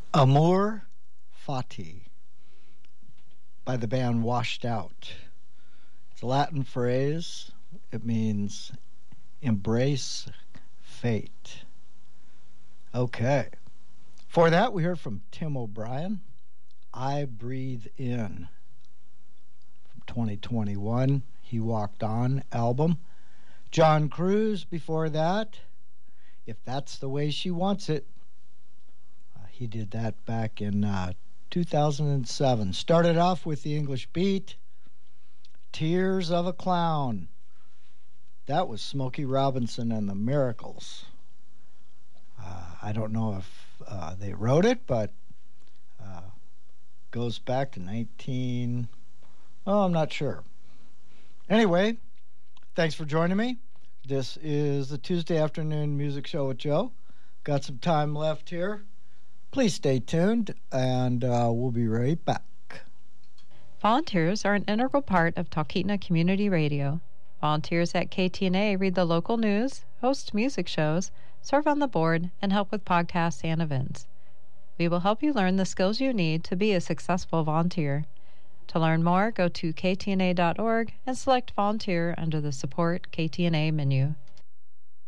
Amor Fati by the band Washed Out. It's a Latin phrase. It means embrace fate. Okay. For that, we heard from Tim O'Brien, I Breathe In, from 2021, He Walked On album. John Cruz before that, If That's the Way She Wants It. He did that back in 2007. Started off with the English Beat, Tears of a Clown. That was Smokey Robinson and the Miracles. I don't know if they wrote it, but goes back to I'm not sure. Anyway, thanks for joining me. This is the Tuesday Afternoon Music Show with Joe. Got some time left here. Please stay tuned, and we'll be right back. Volunteers are an integral part of Talkeetna Community Radio. Volunteers at KTNA read the local news, host music shows, serve on the board, and help with podcasts and events. We will help you learn the skills you need to be a successful volunteer. To learn more, go to ktna.org and select Volunteer under the Support KTNA menu.